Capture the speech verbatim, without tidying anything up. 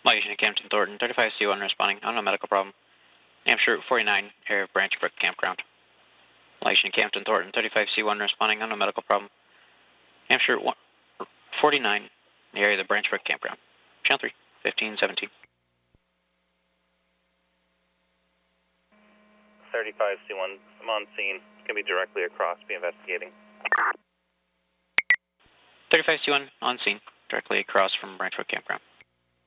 Light Campton Thornton, thirty-five C one responding on a medical problem. Hampshire Route forty-nine, area of Branch Brook Campground. Light Campton Thornton, thirty-five C one responding on a medical problem. Hampshire Route forty-nine, the area of the Branch Brook Campground. Channel three, fifteen seventeen. thirty-five C one, I'm on scene. Can be directly across, be investigating. thirty-five C one, on scene, directly across from Branch Brook Campground.